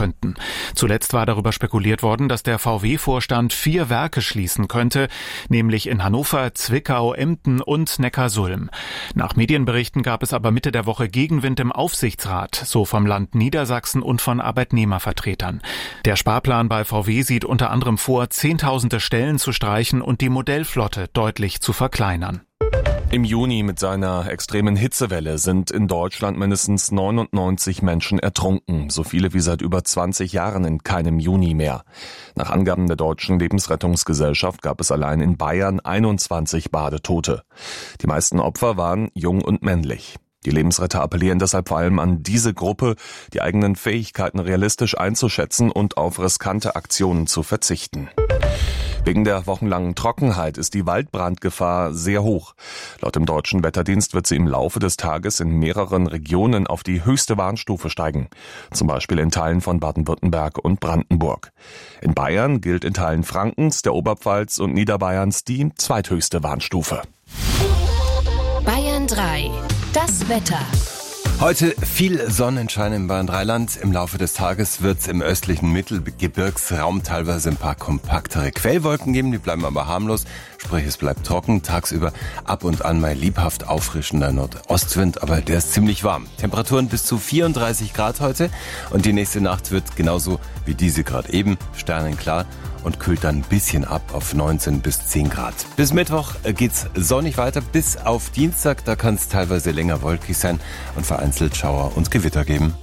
könnten. Zuletzt war darüber spekuliert worden, dass der VW-Vorstand 4 Werke schließen könnte, nämlich in Hannover, Zwickau, Emden und Neckarsulm. Nach Medienberichten gab es aber Mitte der Woche Gegenwind im Aufsichtsrat, so vom Land Niedersachsen und von Arbeitnehmervertretern. Der Sparplan bei VW sieht unter anderem vor, Zehntausende Stellen zu streichen und die Modellflotte deutlich zu verkleinern. Im Juni mit seiner extremen Hitzewelle sind in Deutschland mindestens 99 Menschen ertrunken, so viele wie seit über 20 Jahren in keinem Juni mehr. Nach Angaben der Deutschen Lebensrettungsgesellschaft gab es allein in Bayern 21 Badetote. Die meisten Opfer waren jung und männlich. Die Lebensretter appellieren deshalb vor allem an diese Gruppe, die eigenen Fähigkeiten realistisch einzuschätzen und auf riskante Aktionen zu verzichten. Wegen der wochenlangen Trockenheit ist die Waldbrandgefahr sehr hoch. Laut dem Deutschen Wetterdienst wird sie im Laufe des Tages in mehreren Regionen auf die höchste Warnstufe steigen. Zum Beispiel in Teilen von Baden-Württemberg und Brandenburg. In Bayern gilt in Teilen Frankens, der Oberpfalz und Niederbayerns die zweithöchste Warnstufe. Bayern 3. Das Wetter. Heute viel Sonnenschein im Bayern 3-Land. Im Laufe des Tages wird es im östlichen Mittelgebirgsraum teilweise ein paar kompaktere Quellwolken geben, die bleiben aber harmlos, sprich es bleibt trocken. Tagsüber ab und an mal liebhaft auffrischender Nordostwind, aber der ist ziemlich warm. Temperaturen bis zu 34 Grad heute und die nächste Nacht wird genauso wie diese gerade eben sternenklar und kühlt dann ein bisschen ab auf 19 bis 10 Grad. Bis Mittwoch geht's sonnig weiter, bis auf Dienstag, da kann es teilweise länger wolkig sein und vereinzelt Schauer und Gewitter geben.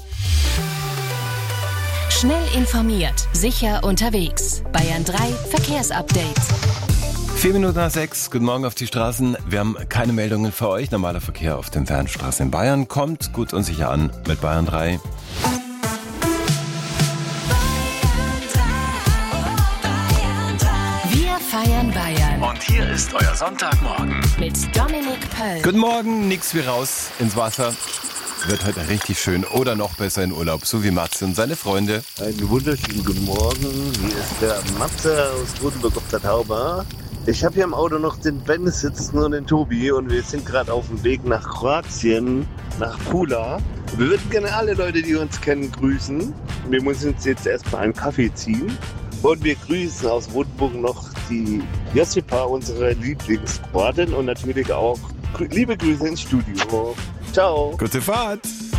Schnell informiert, sicher unterwegs. Bayern 3 Verkehrsupdate. 4 Minuten nach 6, guten Morgen auf die Straßen. Wir haben keine Meldungen für euch. Normaler Verkehr auf den Fernstraßen in Bayern kommt gut und sicher an mit Bayern 3. Feiern Bayern. Und hier ist euer Sonntagmorgen. Mit Dominik Pöll. Guten Morgen, nix wie raus ins Wasser. Wird heute richtig schön oder noch besser in Urlaub, so wie Matze und seine Freunde. Einen wunderschönen guten Morgen. Hier ist der Matze aus Rotenburg auf der Tauber. Ich habe hier im Auto noch den Ben sitzen und den Tobi und wir sind gerade auf dem Weg nach Kroatien, nach Pula. Wir würden gerne alle Leute, die uns kennen, grüßen. Wir müssen uns jetzt erstmal einen Kaffee ziehen. Und wir grüßen aus Rotenburg noch die Josipa, unsere Lieblingskroatin, und natürlich auch liebe Grüße ins Studio. Ciao. Gute Fahrt.